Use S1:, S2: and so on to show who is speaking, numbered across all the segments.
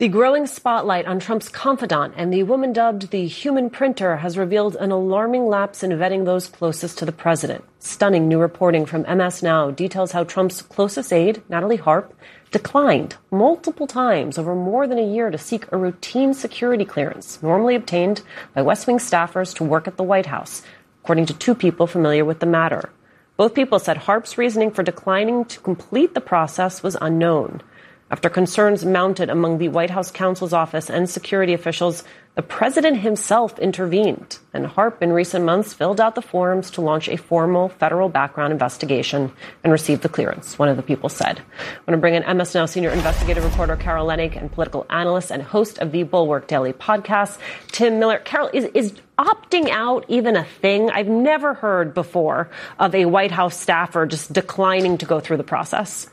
S1: The growing spotlight on Trump's confidant and the woman dubbed the human printer has revealed an alarming lapse in vetting those closest to the president. Stunning new reporting from MS Now details how Trump's closest aide, Natalie Harp, declined multiple times over more than a year to seek a routine security clearance normally obtained by West Wing staffers to work at the White House, according to two people familiar with the matter. Both people said Harp's reasoning for declining to complete the process was unknown. After concerns mounted among the White House counsel's office and security officials, the president himself intervened, and Harp in recent months filled out the forms to launch a formal federal background investigation and receive the clearance, one of the people said. I want to bring in MS Now senior investigative reporter Carol Leonnig and political analyst and host of the Bulwark Daily podcast, Tim Miller. Carol, is opting out even a thing? I've never heard before of a White House staffer just declining to go through the process.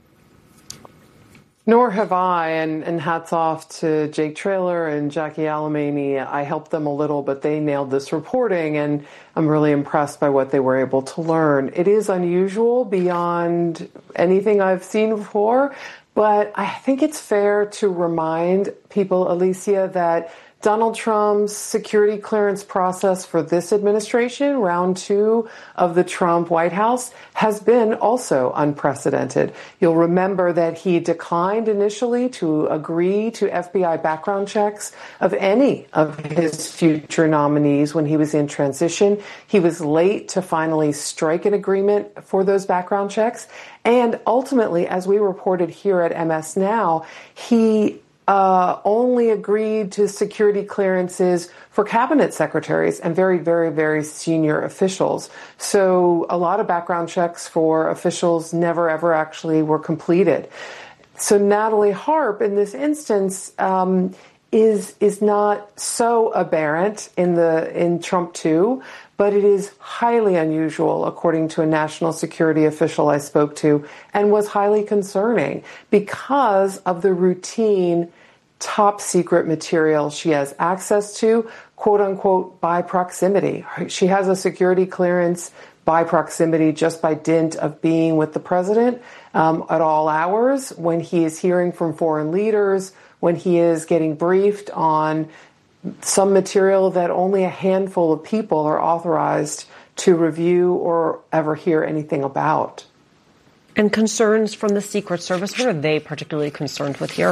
S2: Nor have I, and hats off to Jake Traylor and Jackie Alamany. I helped them a little, but they nailed this reporting, and I'm really impressed by what they were able to learn. It is unusual beyond anything I've seen before, but I think it's fair to remind people, Alicia, that Donald Trump's security clearance process for this administration, round 2 of the Trump White House, has been also unprecedented. You'll remember that he declined initially to agree to FBI background checks of any of his future nominees when he was in transition. He was late to finally strike an agreement for those background checks. And ultimately, as we reported here at MS Now, he only agreed to security clearances for cabinet secretaries and very, very, very senior officials. So a lot of background checks for officials never, ever actually were completed. So Natalie Harp, in this instance, is not so aberrant in Trump 2, but it is highly unusual, according to a national security official I spoke to, and was highly concerning because of the routine top secret material she has access to, quote unquote, by proximity. She has a security clearance by proximity just by dint of being with the president at all hours, when he is hearing from foreign leaders, when he is getting briefed on some material that only a handful of people are authorized to review or ever hear anything about.
S1: And concerns from the Secret Service, what are they particularly concerned with here?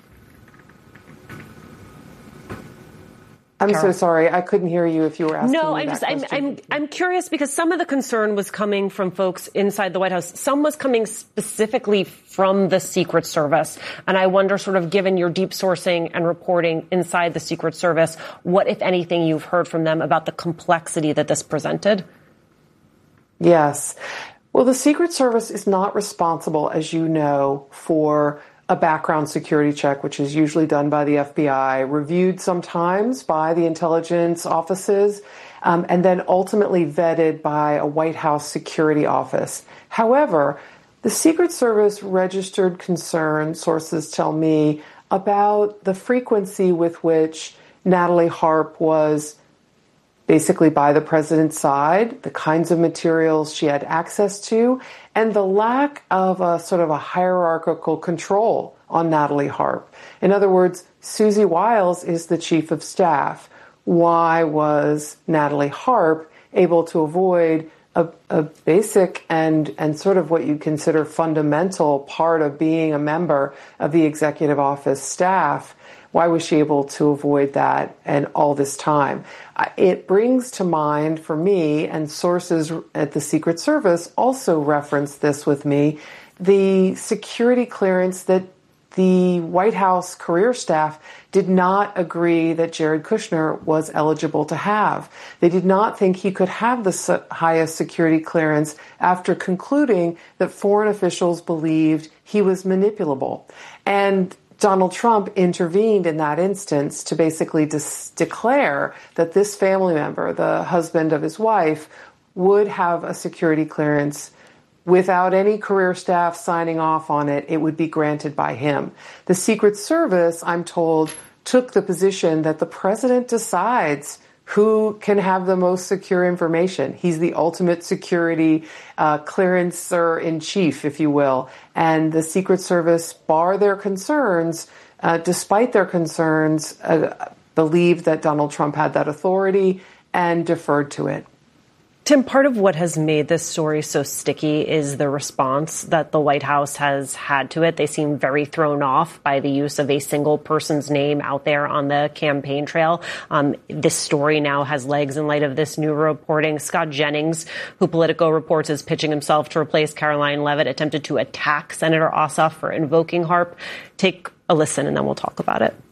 S2: I'm so sorry. I couldn't hear you if you were asking me that
S1: question. I'm curious because some of the concern was coming from folks inside the White House. Some was coming specifically from the Secret Service. And I wonder, sort of given your deep sourcing and reporting inside the Secret Service, what, if anything, you've heard from them about the complexity that this presented?
S2: Yes. Well, the Secret Service is not responsible, as you know, for a background security check, which is usually done by the FBI, reviewed sometimes by the intelligence offices, and then ultimately vetted by a White House security office. However, the Secret Service registered concern, sources tell me, about the frequency with which Natalie Harp was basically by the president's side, the kinds of materials she had access to, and the lack of a sort of a hierarchical control on Natalie Harp. In other words, Susie Wiles is the chief of staff. Why was Natalie Harp able to avoid a basic and sort of what you consider fundamental part of being a member of the executive office staff? Why was she able to avoid that and all this time? It brings to mind for me, and sources at the Secret Service also reference this with me, the security clearance that the White House career staff did not agree that Jared Kushner was eligible to have. They did not think he could have the highest security clearance after concluding that foreign officials believed he was manipulable. And Donald Trump intervened in that instance to basically declare that this family member, the husband of his wife, would have a security clearance without any career staff signing off on it. It would be granted by him. The Secret Service, I'm told, took the position that the president decides who can have the most secure information. He's the ultimate security clearancer in chief, if you will. And the Secret Service, bar their concerns, despite their concerns, believed that Donald Trump had that authority and deferred to it.
S1: Tim, part of what has made this story so sticky is the response that the White House has had to it. They seem very thrown off by the use of a single person's name out there on the campaign trail. This story now has legs in light of this new reporting. Scott Jennings, who Politico reports is pitching himself to replace Caroline Leavitt, attempted to attack Senator Ossoff for invoking HAARP. Take a listen and then we'll talk about it.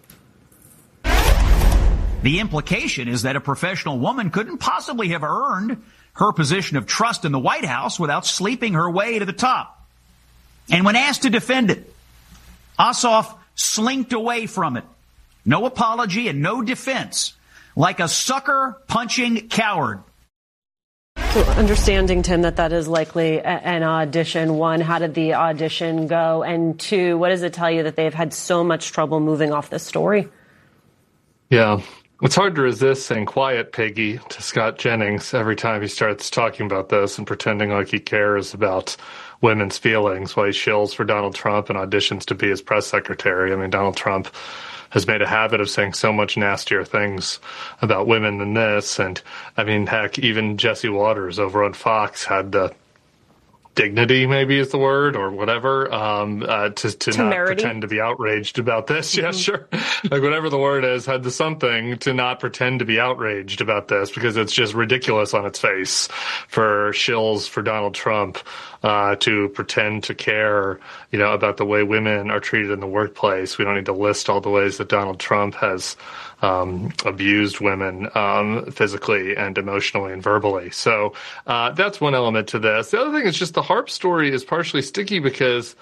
S3: The implication is that a professional woman couldn't possibly have earned her position of trust in the White House without sleeping her way to the top. And when asked to defend it, Ossoff slinked away from it. No apology and no defense, like a sucker-punching coward.
S1: So understanding, Tim, that is likely an audition. One, how did the audition go? And two, what does it tell you that they've had so much trouble moving off this story?
S4: Yeah. It's hard to resist saying quiet piggy to Scott Jennings every time he starts talking about this and pretending like he cares about women's feelings while he shills for Donald Trump and auditions to be his press secretary. I mean, Donald Trump has made a habit of saying so much nastier things about women than this. And I mean, heck, even Jesse Waters over on Fox had the dignity, maybe is the word, or whatever, to not pretend to be outraged about this. Yeah, sure. Like whatever the word is, had the something to not pretend to be outraged about this because it's just ridiculous on its face for shills for Donald Trump to pretend to care, about the way women are treated in the workplace. We don't need to list all the ways that Donald Trump has abused women physically and emotionally and verbally. So that's one element to this. The other thing is just the HAARP story is partially sticky because,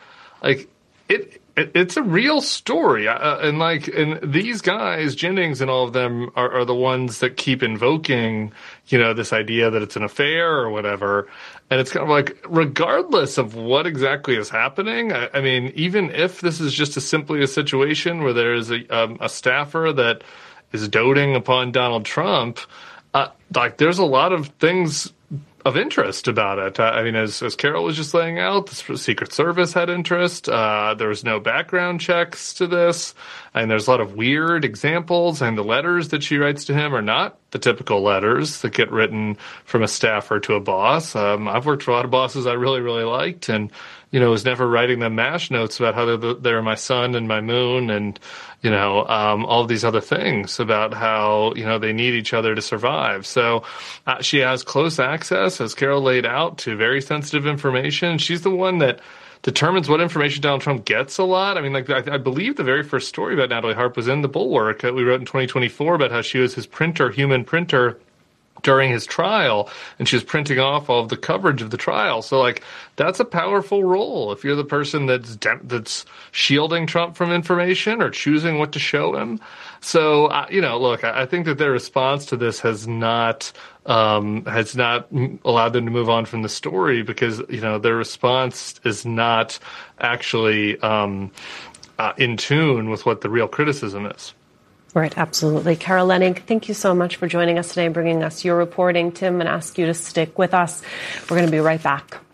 S4: it's a real story, and these guys, Jennings and all of them, are the ones that keep invoking, this idea that it's an affair or whatever. And it's kind of like, regardless of what exactly is happening, I mean, even if this is just simply a situation where there is a staffer that is doting upon Donald Trump, there's a lot of things of interest about it. I mean, as Carol was just laying out, the Secret Service had interest. There was no background checks to this. And there's a lot of weird examples, and the letters that she writes to him are not the typical letters that get written from a staffer to a boss. I've worked for a lot of bosses I really, really liked, and, was never writing them MASH notes about how they're my sun and my moon and, all of these other things about how, they need each other to survive. So she has close access, as Carol laid out, to very sensitive information. She's the one that determines what information Donald Trump gets a lot. I mean, I believe the very first story about Natalie HAARP was in The Bulwark that we wrote in 2024 about how she was his human printer during his trial, and she was printing off all of the coverage of the trial. So, that's a powerful role if you're the person that's shielding Trump from information or choosing what to show him. So, look, I think that their response to this has not allowed them to move on from the story because, their response is not actually in tune with what the real criticism is.
S1: Right, absolutely. Carol Leonnig, thank you so much for joining us today and bringing us your reporting. Tim, I'm going to ask you to stick with us. We're going to be right back.